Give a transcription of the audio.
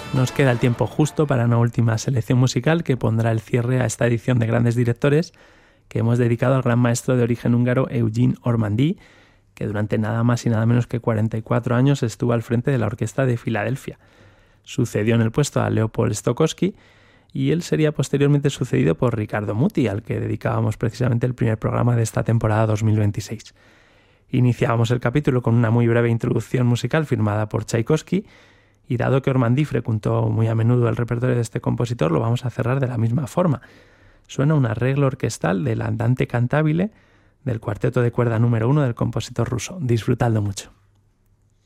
Nos queda el tiempo justo para una última selección musical que pondrá el cierre a esta edición de Grandes Directores que hemos dedicado al gran maestro de origen húngaro Eugene Ormandy, que durante nada más y nada menos que 44 años estuvo al frente de la Orquesta de Filadelfia. Sucedió en el puesto a Leopold Stokowski y él sería posteriormente sucedido por Ricardo Muti, al que dedicábamos precisamente el primer programa de esta temporada 2026. Iniciábamos el capítulo con una muy breve introducción musical firmada por Tchaikovsky, y dado que Ormandy frecuentó muy a menudo el repertorio de este compositor, lo vamos a cerrar de la misma forma. Suena un arreglo orquestal del Andante cantabile del cuarteto de cuerda número 1 del compositor ruso. Disfrutadlo mucho.